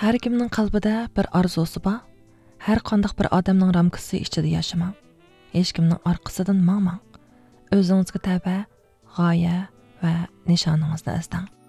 Har kimning qalbida bir orzusi bor. Har qanday bir odamning ramkasi ichida yashamang. Hech kimning orqasidan mangmang. O'zingizga tava, g'oya va nishoningizni izlang.